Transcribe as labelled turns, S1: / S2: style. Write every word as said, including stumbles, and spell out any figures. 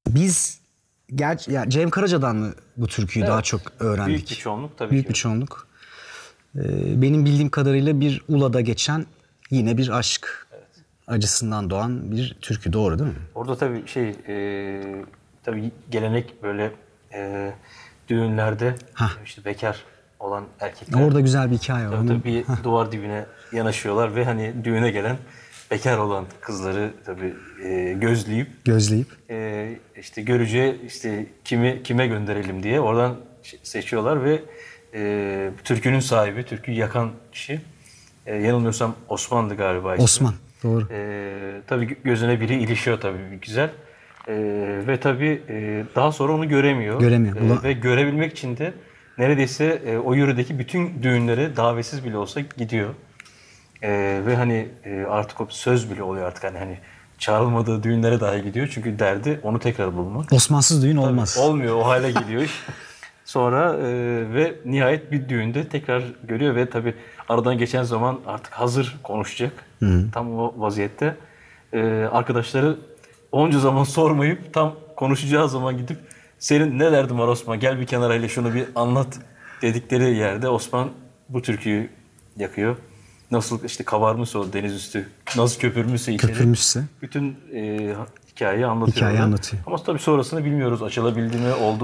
S1: Biz gerçi ya Cem Karaca'dan mı bu türküyü
S2: Evet.
S1: daha çok öğrendik?
S2: Büyük bir çoğunluk tabii
S1: Büyük
S2: ki.
S1: bir çoğunluk. Ee, benim bildiğim kadarıyla bir Ula'da geçen yine bir aşk acısından doğan bir türkü, doğru değil mi?
S2: Orada tabii şey, e, tabii gelenek böyle e, düğünlerde
S1: Hah.
S2: işte bekar olan erkekler
S1: Orada güzel bir hikaye var.
S2: tabii,
S1: Onu-
S2: tabii bir duvar dibine yanaşıyorlar ve hani düğüne gelen bekar olan kızları tabii e, gözleyip
S1: Gözleyip.
S2: e, işte görücüye işte kimi kime gönderelim diye oradan seçiyorlar ve e, türkünün sahibi, türküyü yakan kişi e, yanılmıyorsam Osman'dı galiba ismi.
S1: Osman, doğru.
S2: E, tabii gözüne biri ilişiyor tabii, güzel. E, ve tabii e, daha sonra onu göremiyor.
S1: Göremiyor.
S2: E,
S1: Ula-
S2: ve görebilmek için de neredeyse e, o yöredeki bütün düğünlere davetsiz bile olsa gidiyor. Ee, ve hani e, artık o söz bile oluyor artık, hani hani çağrılmadığı düğünlere dahi gidiyor çünkü derdi onu tekrar bulmak.
S1: Osmansız düğün
S2: Tabii,
S1: olmaz.
S2: olmuyor, o hale geliyor iş. Sonra e, ve nihayet bir düğünde tekrar görüyor ve tabii aradan geçen zaman artık hazır konuşacak. Tam o vaziyette. E, arkadaşları onca zaman sormayıp tam konuşacağı zaman gidip senin ne derdin var Osman, gel bir kenara ile şunu bir anlat dedikleri yerde Osman bu türküyü yakıyor. Nasıl işte kabarmışsa o deniz üstü, nasıl köpürmüşse içeri.
S1: Köpürmüşse.
S2: Bütün e, hikayeyi anlatıyor.
S1: Hikayeyi
S2: orada.
S1: anlatıyor.
S2: Ama tabii sonrasını bilmiyoruz. Açılabildi mi, oldu